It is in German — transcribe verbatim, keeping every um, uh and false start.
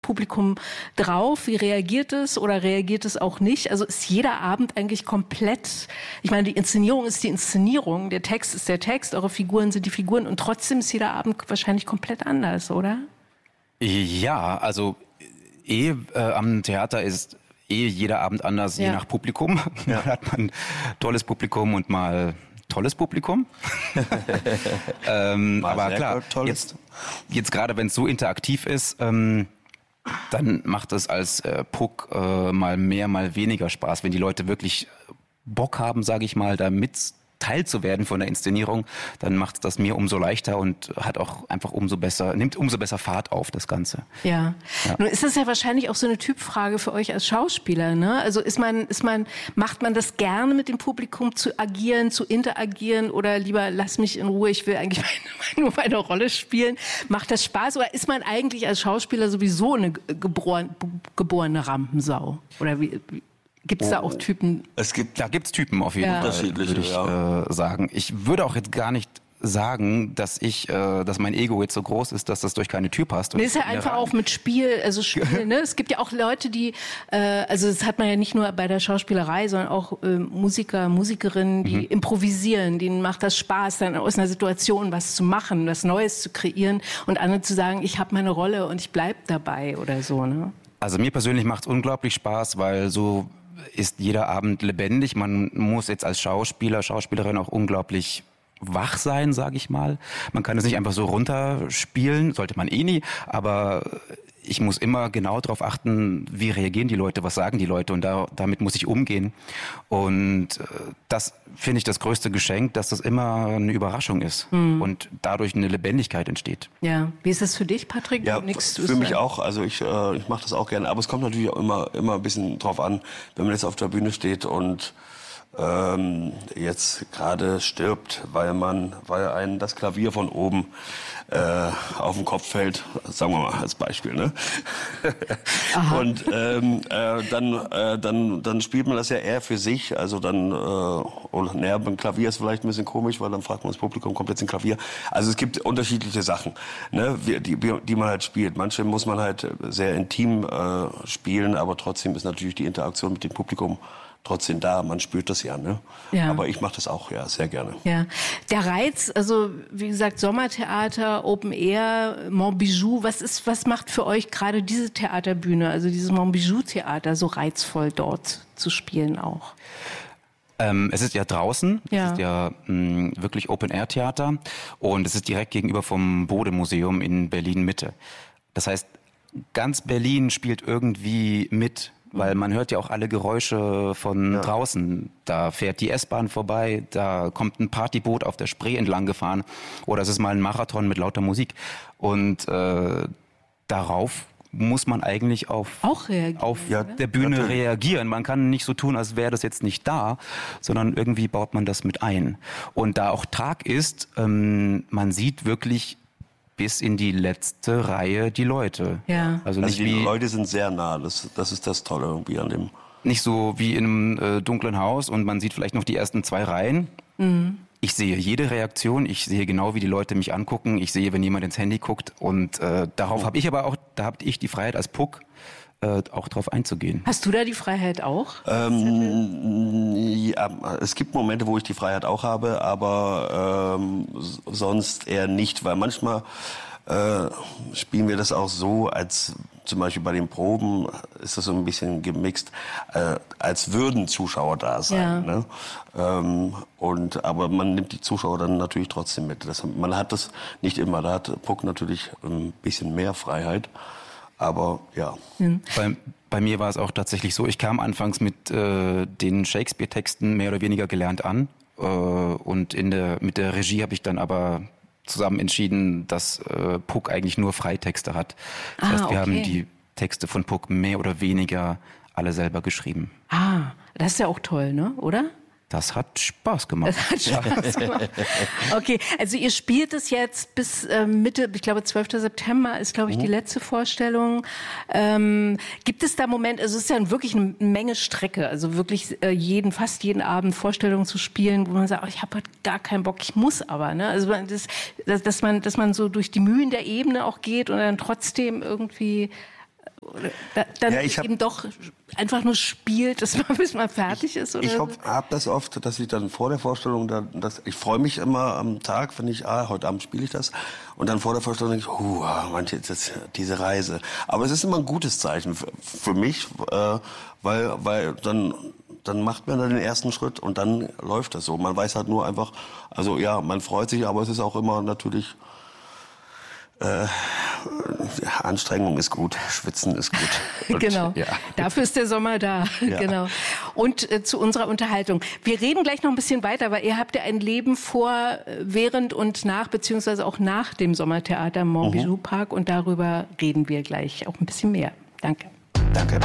Publikum drauf? Wie reagiert es oder reagiert es auch nicht? Also ist jeder Abend eigentlich komplett, ich meine, die Inszenierung ist die Inszenierung, der Text ist der Text, eure Figuren sind die Figuren und trotzdem ist jeder Abend wahrscheinlich komplett anders, oder? Ja, also eh äh, am Theater ist eh jeder Abend anders, ja. je nach Publikum. Ja. Mal hat man tolles Publikum und mal tolles Publikum. ähm, aber klar, jetzt, jetzt gerade wenn es so interaktiv ist, ähm, dann macht es als äh, Puck äh, mal mehr, mal weniger Spaß. Wenn die Leute wirklich Bock haben, sage ich mal, da mit teilzuwerden von der Inszenierung, dann macht das mir umso leichter und hat auch einfach umso besser, nimmt umso besser Fahrt auf, das Ganze. Ja. ja. Nun ist das ja wahrscheinlich auch so eine Typfrage für euch als Schauspieler, ne? Also ist man, ist man, macht man das gerne mit dem Publikum zu agieren, zu interagieren oder lieber lass mich in Ruhe, ich will eigentlich meine, nur meine Rolle spielen. Macht das Spaß oder ist man eigentlich als Schauspieler sowieso eine geboren, geborene Rampensau? Oder wie, wie Gibt es oh, da auch Typen? Es gibt, da gibt es Typen auf jeden ja. Fall, würde ich ja. äh, sagen. Ich würde auch jetzt gar nicht sagen, dass ich, äh, dass mein Ego jetzt so groß ist, dass das durch keine Tür passt. Das ist ja einfach auch mit Spiel, also Spiel, ne? Es gibt ja auch Leute, die, äh, also das hat man ja nicht nur bei der Schauspielerei, sondern auch äh, Musiker, Musikerinnen, die mhm. improvisieren, denen macht das Spaß, dann aus einer Situation was zu machen, was Neues zu kreieren und andere zu sagen, ich habe meine Rolle und ich bleib dabei oder so, ne? Also mir persönlich macht es unglaublich Spaß, weil so ist jeder Abend lebendig. Man muss jetzt als Schauspieler, Schauspielerin auch unglaublich wach sein, sage ich mal. Man kann es nicht einfach so runterspielen, sollte man eh nie, aber ich muss immer genau darauf achten, wie reagieren die Leute, was sagen die Leute und da, damit muss ich umgehen. Und das finde ich das größte Geschenk, dass das immer eine Überraschung ist mhm. und dadurch eine Lebendigkeit entsteht. Ja, wie ist das für dich, Patrick? Ja, Nix für mich auch. Also ich, äh, ich mache das auch gerne, aber es kommt natürlich auch immer, immer ein bisschen drauf an, wenn man jetzt auf der Bühne steht und ähm, jetzt gerade stirbt, weil man, weil einem das Klavier von oben äh, auf den Kopf fällt, sagen wir mal als Beispiel, ne? Und ähm, äh, dann, äh, dann, dann spielt man das ja eher für sich, also dann, äh, und naja, beim Klavier ist vielleicht ein bisschen komisch, weil dann fragt man das Publikum, kommt jetzt ein Klavier? Also es gibt unterschiedliche Sachen, ne, die, die man halt spielt. Manche muss man halt sehr intim äh, spielen, aber trotzdem ist natürlich die Interaktion mit dem Publikum trotzdem da, man spürt das ja, ne? Ja. Aber ich mache das auch, ja, sehr gerne. Ja. Der Reiz, also wie gesagt, Sommertheater, Open Air, Montbijou, was ist, was macht für euch gerade diese Theaterbühne, also dieses Montbijou-Theater so reizvoll dort zu spielen auch? Ähm, es ist ja draußen, ja. es ist ja mh, wirklich Open-Air-Theater und es ist direkt gegenüber vom Bode-Museum in Berlin-Mitte. Das heißt, ganz Berlin spielt irgendwie mit, weil man hört ja auch alle Geräusche von ja. draußen. Da fährt die S-Bahn vorbei, da kommt ein Partyboot auf der Spree entlang gefahren oder es ist mal ein Marathon mit lauter Musik. Und äh, darauf muss man eigentlich auf, auch auf ja, der Bühne natürlich. reagieren. Man kann nicht so tun, als wäre das jetzt nicht da, sondern irgendwie baut man das mit ein. Und da auch Tag ist, ähm, man sieht wirklich bis in die letzte Reihe die Leute. Ja. Also, nicht also die wie, Leute sind sehr nah, das, das ist das Tolle irgendwie an dem. Nicht so wie in einem äh, dunklen Haus und man sieht vielleicht noch die ersten zwei Reihen. Mhm. Ich sehe jede Reaktion, ich sehe genau, wie die Leute mich angucken, ich sehe, wenn jemand ins Handy guckt und äh, darauf oh. habe ich aber auch, da habe ich die Freiheit als Puck, äh, auch drauf einzugehen. Hast du da die Freiheit auch? Ähm, ja, es gibt Momente, wo ich die Freiheit auch habe, aber ähm, sonst eher nicht, weil manchmal äh, spielen wir das auch so, als zum Beispiel bei den Proben ist das so ein bisschen gemixt, äh, als würden Zuschauer da sein. Ja. Ne? Ähm, und, aber man nimmt die Zuschauer dann natürlich trotzdem mit. Das, man hat das nicht immer, da hat Puck natürlich ein bisschen mehr Freiheit. Aber ja. Mhm. Bei, bei mir war es auch tatsächlich so, ich kam anfangs mit äh, den Shakespeare-Texten mehr oder weniger gelernt an. Äh, und in der, mit der Regie habe ich dann aber zusammen entschieden, dass äh, Puck eigentlich nur Freitexte hat. Das ah, heißt, wir okay. haben die Texte von Puck mehr oder weniger alle selber geschrieben. Ah, das ist ja auch toll, ne? Oder? Das hat Spaß gemacht. Das hat Spaß gemacht. Okay, also ihr spielt es jetzt bis äh, Mitte, ich glaube zwölften September ist, glaube ich, mhm. die letzte Vorstellung. Ähm, gibt es da Momente, also es ist ja wirklich eine Menge Strecke, also wirklich äh, jeden, fast jeden Abend Vorstellungen zu spielen, wo man sagt, oh, ich habe halt gar keinen Bock, ich muss aber, ne? Also das, das, dass man, dass man so durch die Mühen der Ebene auch geht und dann trotzdem irgendwie Da, dann Ja, ich hab, eben doch einfach nur spielt, dass man, bis man fertig ist? Oder ich so? habe das oft, dass ich dann vor der Vorstellung, da, dass, ich freue mich immer am Tag, wenn ich, ah, heute Abend spiele ich das. Und dann vor der Vorstellung denke ich, uh, manche, das, diese Reise. Aber es ist immer ein gutes Zeichen für, für mich, äh, weil, weil dann... dann macht man dann den ersten Schritt und dann läuft das so. Man weiß halt nur einfach, also ja, man freut sich, aber es ist auch immer natürlich, äh, Anstrengung ist gut, Schwitzen ist gut. Und, genau, ja. Dafür ist der Sommer da. Ja. Genau. Und äh, zu unserer Unterhaltung. Wir reden gleich noch ein bisschen weiter, weil ihr habt ja ein Leben vor, während und nach, beziehungsweise auch nach dem Sommertheater im Montbijou Park und darüber reden wir gleich auch ein bisschen mehr. Danke. Danke.